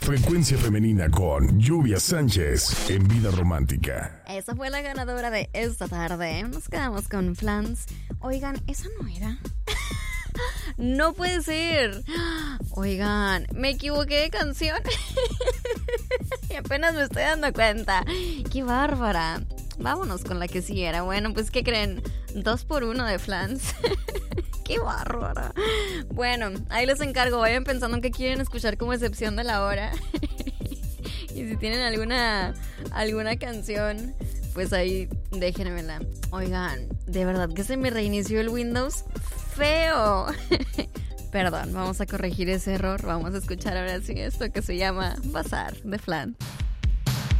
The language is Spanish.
Frecuencia femenina con Lluvia Sánchez en Vida Romántica. Esa fue la ganadora de esta tarde. Nos quedamos con Flans. Oigan, ¿esa no era? No puede ser. Oigan, me equivoqué de canción. Y apenas me estoy dando cuenta. ¡Qué bárbara! Vámonos con la que sí era. Bueno, pues ¿qué creen? 2x1 de Flans. ¡Qué bárbara! Bueno, ahí les encargo. Vayan pensando en qué quieren escuchar como excepción de la hora. Y si tienen alguna canción, pues ahí déjenmela. Oigan, de verdad que se me reinició el Windows feo. Perdón, vamos a corregir ese error. Vamos a escuchar ahora sí esto que se llama Bazar de Flans.